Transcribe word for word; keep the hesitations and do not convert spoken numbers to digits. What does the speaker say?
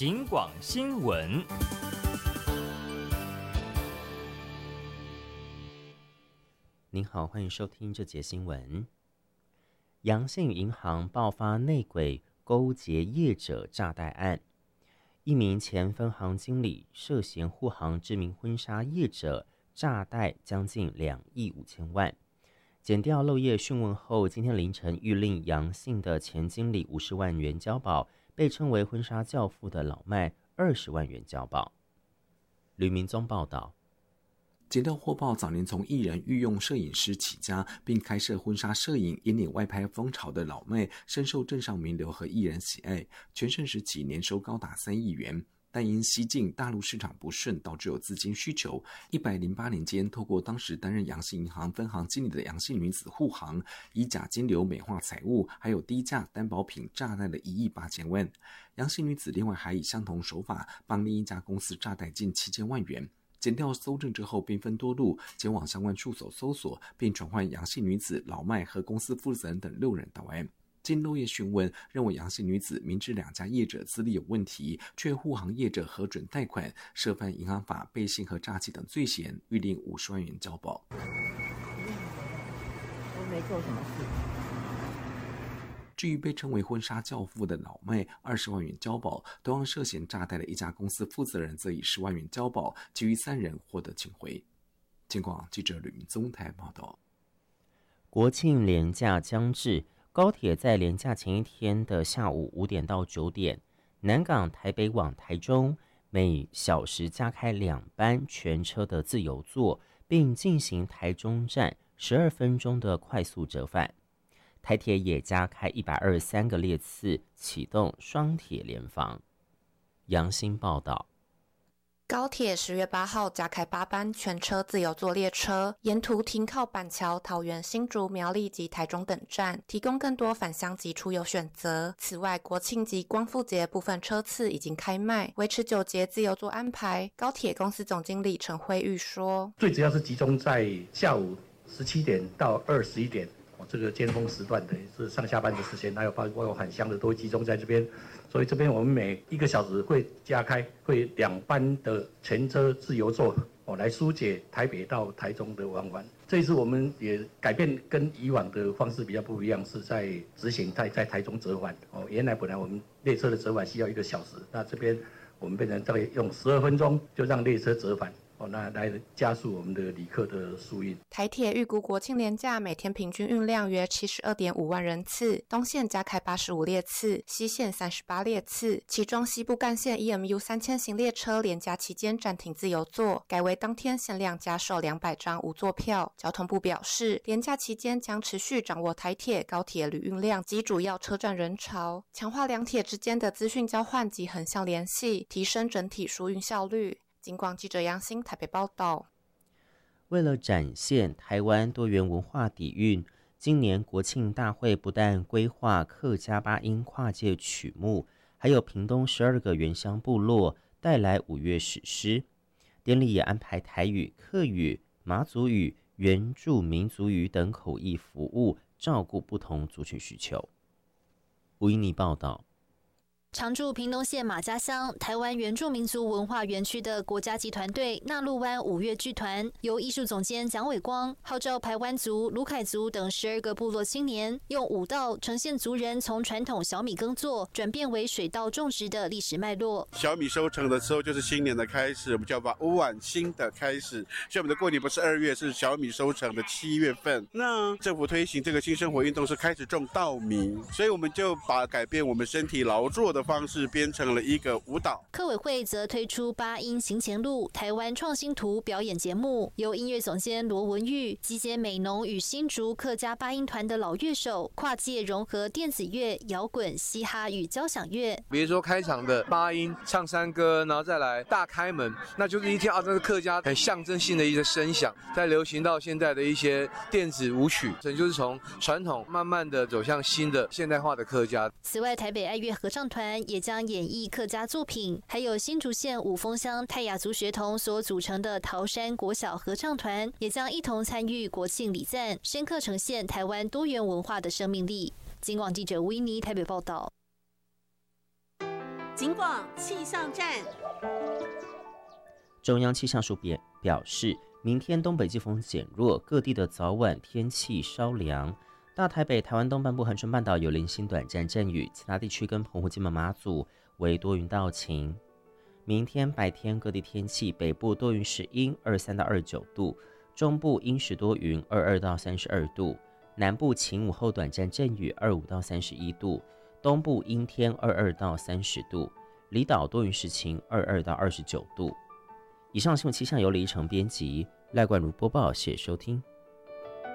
警广新闻。 您好，欢迎收听这节新闻。阳信银行爆发内鬼勾结业者诈贷案，一名前分行经理涉嫌护航知名婚纱业者诈贷将近两亿五千万。检调漏夜讯问后，今天凌晨谕令阳信的前经理五十万元交保，被称为婚纱教父的老麦二十万元交保。吕明宗报道。 检调获报，早年从艺人御用摄影师起家，并开设婚纱摄影，引领外拍风潮的老麦，深受镇上名流和艺人喜爱。全盛时期年收高达三亿元，但因西进大陆市场不顺，导致有资金需求。一百零八年间，透过当时担任阳信银行分行经理的阳信女子护航，以假金流美化财物，还有低价担保品诈贷了一亿八千万。阳信女子另外还以相同手法帮另一家公司诈贷近七千万元。检调搜证之后，兵分多路，前往相关处所搜索，并传唤阳性女子、老麦和公司负责人等六人到案。经漏夜询问，认为阳性女子明知两家业者资历有问题，却护航业者核准贷款，涉犯银行法、背信和诈欺等罪嫌，预令五十万元交保。 我没做什么事。 至于被称为婚纱教父的老麦二十万元交保，同样涉嫌诈贷的一家公司负责人则以十万元交保，其余三人获得请回。警广记者吕明宗台报道。 国庆连假将至，高铁在连假前一天的下午五点到九点，南港台北往台中每小时加开两班全车的自由座，并进行台中站十二分钟的快速折返。台铁也加开一百二十三个列次，启动双铁联防。杨新报道。 高铁十月八号加开八班全车自由座列车，沿途停靠板桥、桃园、新竹、苗栗及台中等站，提供更多返乡及出游选择。此外，国庆及光复节部分车次已经开卖，维持九节自由座安排。高铁公司总经理陈慧玉说：“ 最主要是集中在下午十七点到二十一点。”这个尖峰时段的是上下班的时间，还有包括返乡的都会集中在这边，所以这边我们每一个小时会加开会两班的全车自由座哦，来疏解台北到台中的往返。这一次我们也改变跟以往的方式比较不一样，是在执行在在台中折返哦。原来本来我们列车的折返需要一个小时，那这边我们变成大概用十二分钟就让列车折返。那来加速我们的旅客的疏运。 台铁预估国庆连假每天平均运量约七十二点五万人次，东线加开八十五列次，西线三十八列次，其中西部干线 E M U 三千型列车连假期间暂停自由座，改为当天限量加售两百张无座票。交通部表示，连假期间将持续掌握台铁、高铁旅运量及主要车站人潮，强化两铁之间的资讯交换及横向联系，提升整体疏运效率。警广记者杨新台北报道。 为了展现台湾多元文化底蕴，今年国庆大会不但规划客家八音跨界曲目，还有屏东十二个原乡部落带来五月史诗。典礼也安排台语、客语、马祖语、原住民族语等口译服务，照顾不同族群需求。吴依妮报道。 常驻屏东县马家乡台湾原住民族文化园区的国家级团队纳鹿湾五月剧团，由艺术总监蒋伟光号召排湾族、鲁凯族等十二个部落青年，用舞蹈呈现族人从传统小米耕作转变为水稻种植的历史脉络。 小米收成的时候就是新年的开始，我们叫把五晚新的开始。所以我们的过年不是二月，是小米收成的七月份。那政府推行这个新生活运动是开始种稻米，所以我们就把改变我们身体劳作的方式编成了一个舞蹈。 客委会则推出八音行前路台湾创新图表演节目，由音乐总监罗文玉集结美浓与新竹客家八音团的老乐手，跨界融合电子乐、摇滚、嘻哈与交响乐。 比如说开场的八音唱山歌，然后再来大开门，那就是一听啊，这是客家很象征性的一些声响，再流行到现在的一些电子舞曲，这就是从传统慢慢的走向新的现代化的客家。 此外，台北爱乐合唱团也将演绎客家作品，还有新竹县五峰乡泰雅族学童所组成的桃山国小合唱团，也将一同参与国庆礼赞，深刻呈现台湾多元文化的生命力。警广记者吴依妮台北报道。 警广气象站。 中央气象署表表示，明天东北季风减弱，各地的早晚天气稍凉。大台北、台湾东半部、恒春半岛有零星短暂阵雨，其他地区跟澎湖、金门、马祖为多云到晴。明天白天各地天气，北部多云时阴，二十三到二十九度；中部阴时多云，二十二到三十二度；南部晴午后短暂阵雨，二十五到三十一度；东部阴天，二十二到三十度；离岛多云时晴，二十二到二十九度。以上新闻气象由李一成编辑，赖冠如播报，谢谢收听。